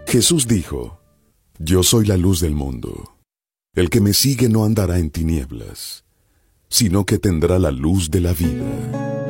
Jesús dijo: Yo soy la luz del mundo. El que me sigue no andará en tinieblas, sino que tendrá la luz de la vida.